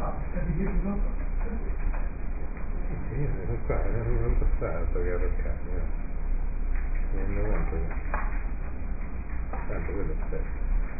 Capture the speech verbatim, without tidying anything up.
Sì, io qua non passato che ero cambio. Non mi conto che tanto quello aspetta.